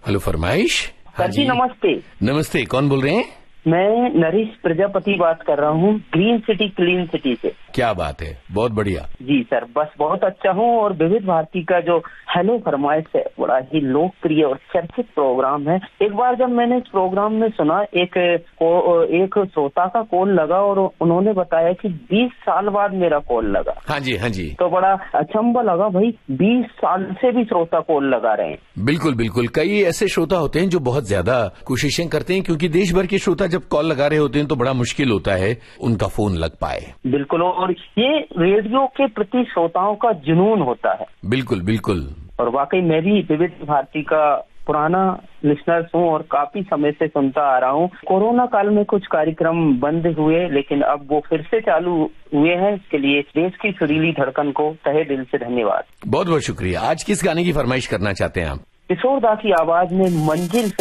Hello फरमाइश। Sir जी नमस्ते। नमस्ते, कौन बोल रहे हैं? मैं नरेश प्रजापति बात कर रहा हूँ, ग्रीन सिटी क्लीन सिटी से। क्या बात है, बहुत बढ़िया। जी सर, बस बहुत अच्छा हूँ। और विविध भारती का जो हेलो फरमाइश है बड़ा ही लोकप्रिय और चर्चित प्रोग्राम है। एक बार जब मैंने इस प्रोग्राम में सुना, एक श्रोता का कॉल लगा और उन्होंने बताया कि 20 साल बाद मेरा कॉल लगा। हाँ जी, हाँ जी। तो बड़ा अचंभा लगा, भाई 20 साल से भी श्रोता कॉल लगा रहे हैं। बिल्कुल बिल्कुल, कई ऐसे श्रोता होते हैं जो बहुत ज्यादा कोशिशें करते हैं, क्योंकि देश भर के श्रोता जब कॉल लगा रहे होते हैं तो बड़ा मुश्किल होता है उनका फोन लग पाए। बिल्कुल, और ये रेडियो के प्रति श्रोताओं का जुनून होता है। बिल्कुल बिल्कुल। और वाकई मैं भी विविध भारती का पुराना लिसनर हूँ और काफी समय से सुनता आ रहा हूँ। कोरोना काल में कुछ कार्यक्रम बंद हुए, लेकिन अब वो फिर से चालू हुए हैं। इसके लिए देश की सुरीली धड़कन को तहे दिल से धन्यवाद। बहुत बहुत शुक्रिया। आज किस गाने की फरमाइश करना चाहते हैं आप? किशोर दा की आवाज में मंजिल